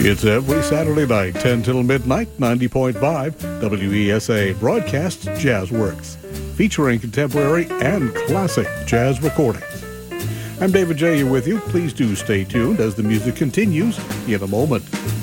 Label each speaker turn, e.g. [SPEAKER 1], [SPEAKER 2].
[SPEAKER 1] It's every Saturday night, 10 till midnight, 90.5, WESA broadcasts Jazz Works, featuring contemporary and classic jazz recordings. I'm David J. with you. Please do stay tuned as the music continues in a moment.